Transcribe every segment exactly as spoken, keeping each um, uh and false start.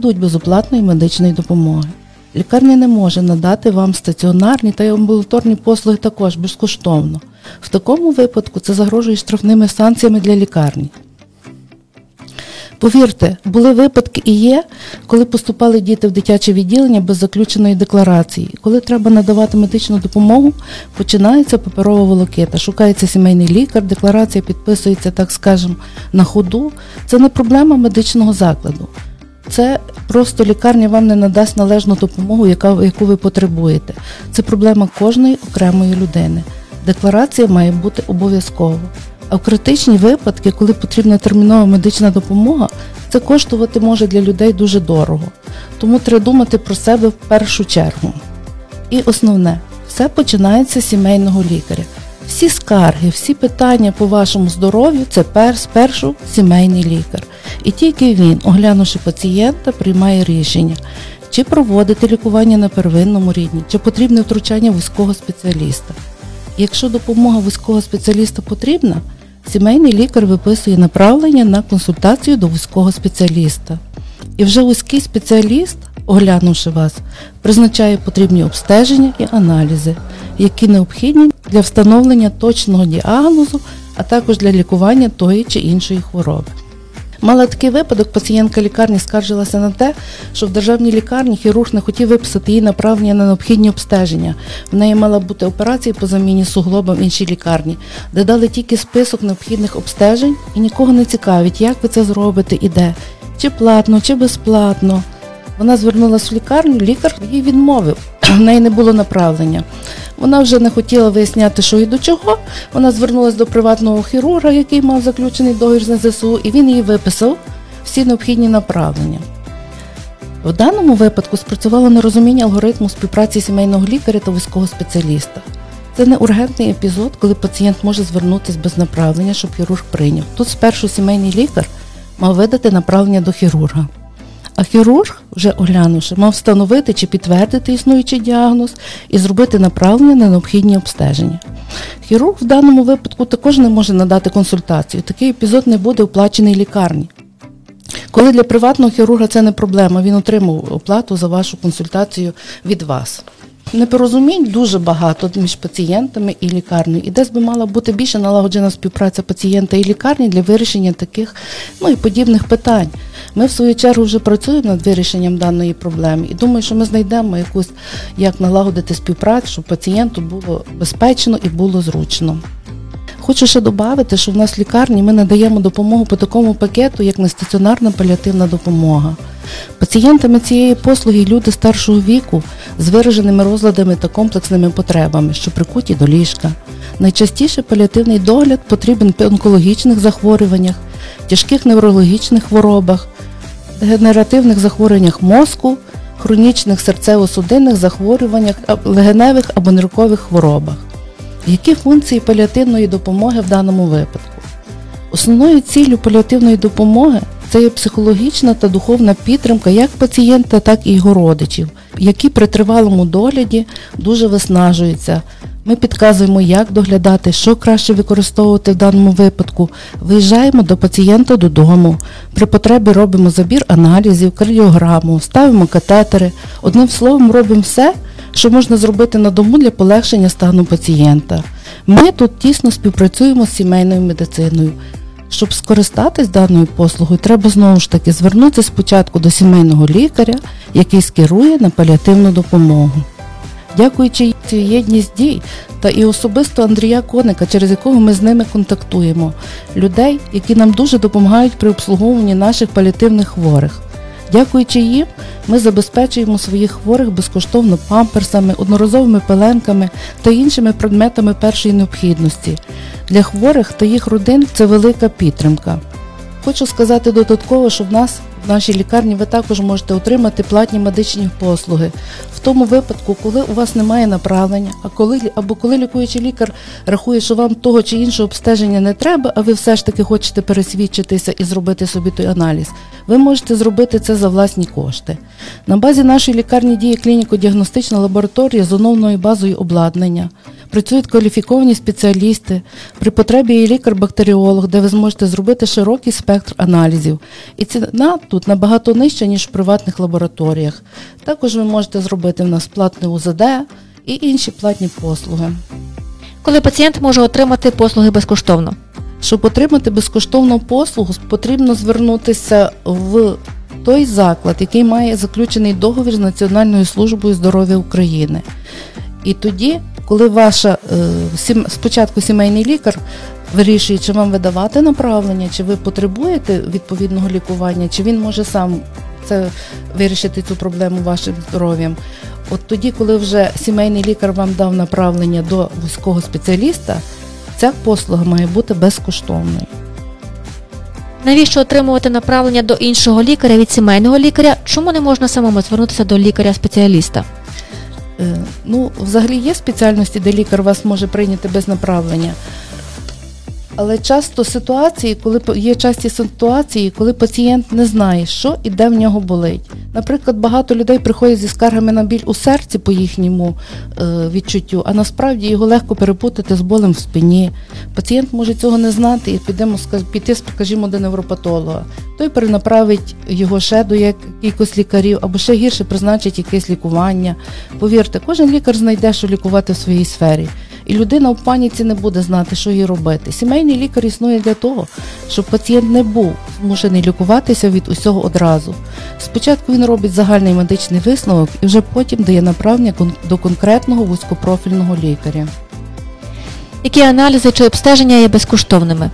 нададуть безоплатної медичної допомоги. Лікарня не може надати вам стаціонарні та й амбулаторні послуги також безкоштовно. В такому випадку це загрожує штрафними санкціями для лікарні. Повірте, були випадки і є, коли поступали діти в дитяче відділення без заключеної декларації. Коли треба надавати медичну допомогу, починається паперова волокита, шукається сімейний лікар, декларація підписується, так скажемо, на ходу. Це не проблема медичного закладу. Це просто лікарня вам не надасть належну допомогу, яка, яку ви потребуєте. Це проблема кожної окремої людини. Декларація має бути обов'язково. А в критичні випадки, коли потрібна термінова медична допомога, це коштувати може для людей дуже дорого. Тому треба думати про себе в першу чергу. І основне, все починається з сімейного лікаря. Всі скарги, всі питання по вашому здоров'ю – це пер, спершу сімейний лікар. І тільки він, оглянувши пацієнта, приймає рішення, чи проводити лікування на первинному рівні, чи потрібне втручання вузького спеціаліста. І якщо допомога вузького спеціаліста потрібна, сімейний лікар виписує направлення на консультацію до вузького спеціаліста. І вже вузький спеціаліст, оглянувши вас, призначає потрібні обстеження і аналізи, які необхідні для встановлення точного діагнозу, а також для лікування тої чи іншої хвороби. Мала такий випадок, пацієнтка лікарні скаржилася на те, що в державній лікарні хірург не хотів виписати їй направлення на необхідні обстеження. В неї мала бути операція по заміні суглоба в іншій лікарні, де дали тільки список необхідних обстежень і нікого не цікавить, як ви це зробите і де, чи платно, чи безплатно. Вона звернулася в лікарню, лікар їй відмовив, в неї не було направлення. Вона вже не хотіла виясняти, що і до чого. Вона звернулася до приватного хірурга, який мав заключений договір з ен зе ес у, і він їй виписав всі необхідні направлення. В даному випадку спрацювало нерозуміння алгоритму співпраці сімейного лікаря та вузького спеціаліста. Це не ургентний епізод, коли пацієнт може звернутися без направлення, щоб хірург прийняв. Тут спершу сімейний лікар мав видати направлення до хірурга. А хірург, вже оглянувши, мав встановити чи підтвердити існуючий діагноз і зробити направлення на необхідні обстеження. Хірург в даному випадку також не може надати консультацію. Такий епізод не буде оплачений лікарні. Коли для приватного хірурга це не проблема, він отримав оплату за вашу консультацію від вас. Непорозумінь дуже багато між пацієнтами і лікарнею. І десь би мала бути більше налагоджена співпраця пацієнта і лікарні для вирішення таких, ну і подібних питань. Ми в свою чергу вже працюємо над вирішенням даної проблеми і думаю, що ми знайдемо якусь, як налагодити співпрацю, щоб пацієнту було безпечно і було зручно. Хочу ще додати, що в нас в лікарні ми надаємо допомогу по такому пакету, як нестаціонарна паліативна допомога. Пацієнтами цієї послуги люди старшого віку з вираженими розладами та комплексними потребами, що прикуті до ліжка. Найчастіше паліативний догляд потрібен при онкологічних захворюваннях, тяжких неврологічних хворобах, дегенеративних захворюваннях мозку, хронічних серцево-судинних захворюваннях, легеневих або ниркових хворобах. Які функції паліативної допомоги в даному випадку? Основною ціллю паліативної допомоги це є психологічна та духовна підтримка як пацієнта, так і його родичів, які при тривалому догляді дуже виснажуються. Ми підказуємо, як доглядати, що краще використовувати в даному випадку. Виїжджаємо до пацієнта додому. При потребі робимо забір аналізів, кардіограму, ставимо катетери. Одним словом, робимо все, що можна зробити на дому для полегшення стану пацієнта. Ми тут тісно співпрацюємо з сімейною медициною. Щоб скористатись даною послугою, треба знову ж таки звернутися спочатку до сімейного лікаря, який скерує на паліативну допомогу. Дякуючи цій єдність дій та і особисто Андрія Коника, через якого ми з ними контактуємо, людей, які нам дуже допомагають при обслуговуванні наших паліативних хворих. Дякуючи їм, ми забезпечуємо своїх хворих безкоштовно памперсами, одноразовими пеленками та іншими предметами першої необхідності. Для хворих та їх родин це велика підтримка. Хочу сказати додатково, що в нас, в нашій лікарні, ви також можете отримати платні медичні послуги. В тому випадку, коли у вас немає направлення, а коли, або коли лікуючий лікар рахує, що вам того чи іншого обстеження не треба, а ви все ж таки хочете пересвідчитися і зробити собі той аналіз, ви можете зробити це за власні кошти. На базі нашої лікарні діє клініко-діагностична лабораторія з оновленою базою обладнання. Працюють кваліфіковані спеціалісти, при потребі є лікар-бактеріолог, де ви зможете зробити широкий спектр аналізів. І ціна тут тут набагато нижча, ніж в приватних лабораторіях. Також ви можете зробити в нас платне У З Д і інші платні послуги. Коли пацієнт може отримати послуги безкоштовно? Щоб отримати безкоштовну послугу, потрібно звернутися в той заклад, який має заключений договір з Національною службою здоров'я України. І тоді, коли ваша спочатку сімейний лікар вирішує, чи вам видавати направлення, чи ви потребуєте відповідного лікування, чи він може сам це вирішити цю проблему вашим здоров'ям. От тоді, коли вже сімейний лікар вам дав направлення до вузького спеціаліста, ця послуга має бути безкоштовною. Навіщо отримувати направлення до іншого лікаря від сімейного лікаря? Чому не можна самому звернутися до лікаря-спеціаліста? Е, ну, взагалі є спеціальності, де лікар вас може прийняти без направлення. Але часто ситуації, коли є часті ситуації, коли пацієнт не знає, що і де в нього болить. Наприклад, багато людей приходять зі скаргами на біль у серці по їхньому е, відчуттю, а насправді його легко перепутати з болем в спині. Пацієнт може цього не знати і підемо, піти, скажімо, до невропатолога. Той перенаправить його ще до якихось лікарів, або ще гірше призначить якесь лікування. Повірте, кожен лікар знайде, що лікувати в своїй сфері. І людина в паніці не буде знати, що їй робити. Сімейний лікар існує для того, щоб пацієнт не був змушений лікуватися від усього одразу. Спочатку він робить загальний медичний висновок і вже потім дає направлення до конкретного вузькопрофільного лікаря. Які аналізи чи обстеження є безкоштовними?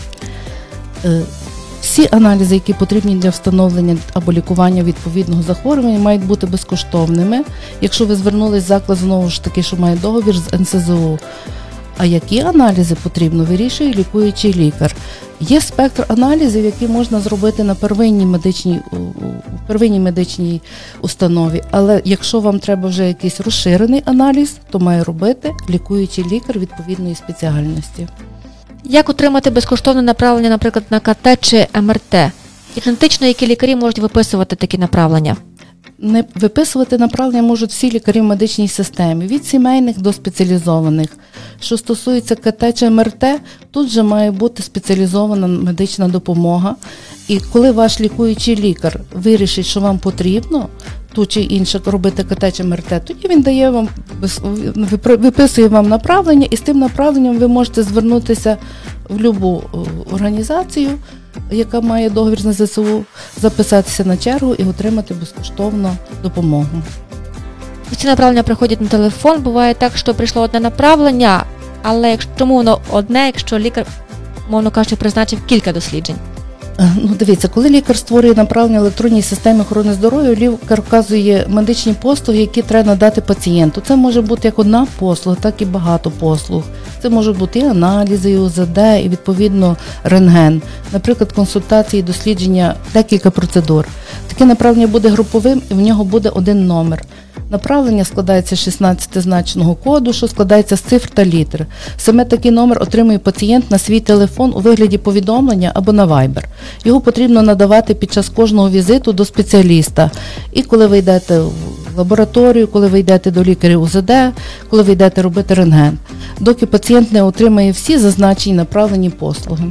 Всі аналізи, які потрібні для встановлення або лікування відповідного захворювання, мають бути безкоштовними, якщо ви звернулись в заклад, знову ж таки, що має договір з Ен Се Зе У. А які аналізи потрібно, вирішує лікуючий лікар. Є спектр аналізів, які можна зробити на первинній медичній, в первинній медичній установі, але якщо вам треба вже якийсь розширений аналіз, то має робити лікуючий лікар відповідної спеціальності. Як отримати безкоштовне направлення, наприклад, на Ка Те чи Ем Ер Те? Ідентично, які лікарі можуть виписувати такі направлення? Не виписувати направлення можуть всі лікарі в медичній системі, від сімейних до спеціалізованих. Що стосується Ка Те чи Ем Ер Те, тут же має бути спеціалізована медична допомога. І коли ваш лікуючий лікар вирішить, що вам потрібно ту чи інше робити Ка Те чи Ем Ер Те, тоді він дає вам, виписує вам направлення, і з тим направленням ви можете звернутися в будь-яку організацію, яка має договір з Ен Се Зе У, записатися на чергу і отримати безкоштовну допомогу. Ці направлення приходять на телефон, буває так, що прийшло одне направлення, але якщо, чому воно одне, якщо лікар, мовно кажучи, призначив кілька досліджень? Ну, дивіться, коли лікар створює направлення в електронній системі охорони здоров'я, лікар вказує медичні послуги, які треба надати пацієнту. Це може бути як одна послуга, так і багато послуг. Це можуть бути і аналізи, і У З Д, і відповідно рентген. Наприклад, консультації, дослідження, декілька процедур. Таке направлення буде груповим і в нього буде один номер. Направлення складається з шістнадцятизначного коду, що складається з цифр та літер. Саме такий номер отримує пацієнт на свій телефон у вигляді повідомлення або на вайбер. Його потрібно надавати під час кожного візиту до спеціаліста. І коли ви йдете в лабораторію, коли ви йдете до лікаря У З Д, коли ви йдете робити рентген, доки пацієнт не отримає всі зазначені направлені послуги.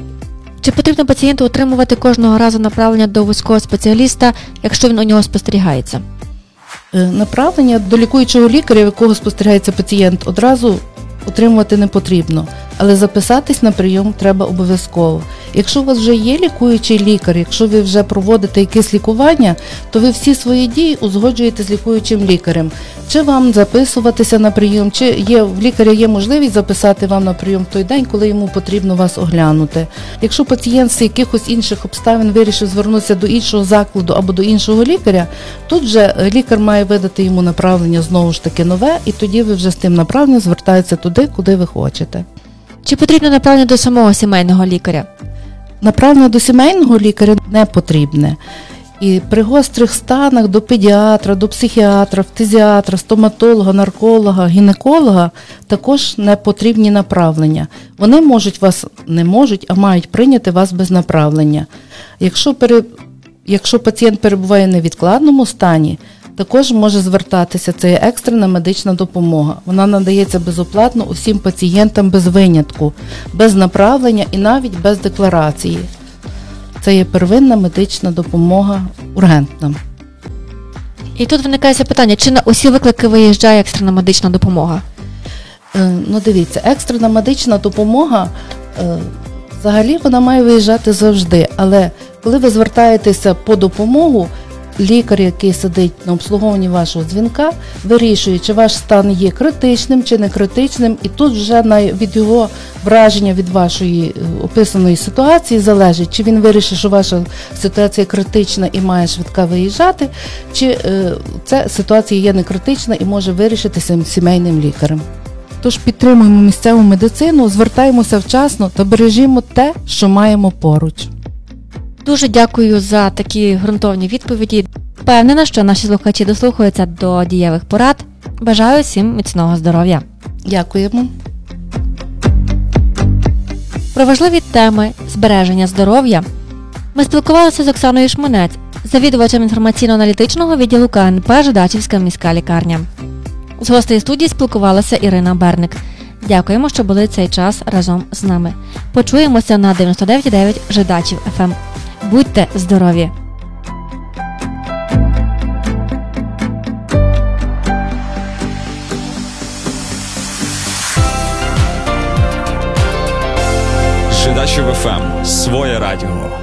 Чи потрібно пацієнту отримувати кожного разу направлення до вузького спеціаліста, якщо він у нього спостерігається? Направлення до лікуючого лікаря, в якого спостерігається пацієнт, одразу отримувати не потрібно, але записатись на прийом треба обов'язково. Якщо у вас вже є лікуючий лікар, якщо ви вже проводите якесь лікування, то ви всі свої дії узгоджуєте з лікуючим лікарем. Чи вам записуватися на прийом, чи є, в лікаря є можливість записати вам на прийом в той день, коли йому потрібно вас оглянути. Якщо пацієнт з якихось інших обставин вирішив звернутися до іншого закладу або до іншого лікаря, тут вже лікар має видати йому направлення знову ж таки нове, і тоді ви вже з тим направленням звертаєтеся туди, куди ви хочете. Чи потрібно направлення до самого сімейного лікаря? Направлення до сімейного лікаря не потрібне. І при гострих станах до педіатра, до психіатра, фтизіатра, стоматолога, нарколога, гінеколога також не потрібні направлення. Вони можуть вас, не можуть, а мають прийняти вас без направлення. Якщо, пере, якщо пацієнт перебуває в невідкладному стані, також може звертатися, це є екстрена медична допомога. Вона надається безоплатно усім пацієнтам без винятку, без направлення і навіть без декларації. Це є первинна медична допомога ургентна. І тут виникає питання, чи на усі виклики виїжджає екстрена медична допомога? Е, ну дивіться, екстрена медична допомога, е, взагалі вона має виїжджати завжди, але коли ви звертаєтеся по допомогу, лікар, який сидить на обслуговуванні вашого дзвінка, вирішує, чи ваш стан є критичним, чи не критичним, і тут вже на, від його враження від вашої описаної ситуації залежить, чи він вирішить, що ваша ситуація критична і має швидка виїжджати, чи е, ця ситуація є не критична і може вирішитися сімейним лікарем. Тож підтримуємо місцеву медицину, звертаємося вчасно та бережімо те, що маємо поруч. Дуже дякую за такі ґрунтовні відповіді. Впевнена, що наші слухачі дослухаються до дієвих порад. Бажаю всім міцного здоров'я. Дякуємо. Про важливі теми збереження здоров'я ми спілкувалися з Оксаною Шманець, завідувачем інформаційно-аналітичного відділу Ка Ен Пе Жидачівська міська лікарня. З гостей студії спілкувалася Ірина Берник. Дякуємо, що були цей час разом з нами. Почуємося на дев'яносто дев'ять і дев'ять Жидачів еф ем. Будьте здорові! Жидачів еф ем. Своє радіо.